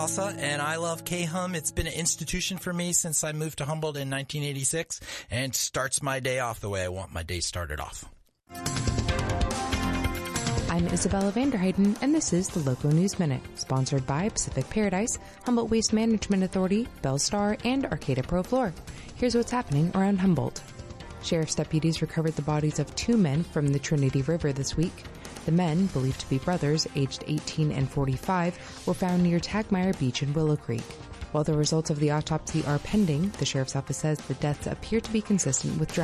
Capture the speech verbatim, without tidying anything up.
And I love K-Hum. It's been an institution for me since I moved to Humboldt in nineteen eighty-six, and starts my day off the way I want my day started off. I'm Isabella Vanderheiden, and this is the Local News Minute, sponsored by Pacific Paradise, Humboldt Waste Management Authority, Bellstar, and Arcata Pro Floor. Here's what's happening around Humboldt. Sheriff's deputies recovered the bodies of two men from the Trinity River this week. The men, believed to be brothers, aged eighteen and forty-five, were found near Tagmeyer Beach in Willow Creek. While the results of the autopsy are pending, the sheriff's office says the deaths appear to be consistent with drowning.